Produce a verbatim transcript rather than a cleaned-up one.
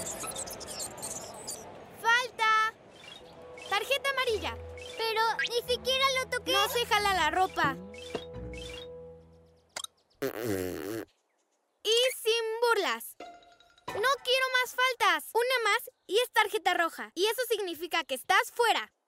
¡Falta! Tarjeta amarilla. Pero ni siquiera lo toqué. No se jala la ropa. Y sin burlas. No quiero más faltas. Una más y es tarjeta roja. Y eso significa que estás fuera.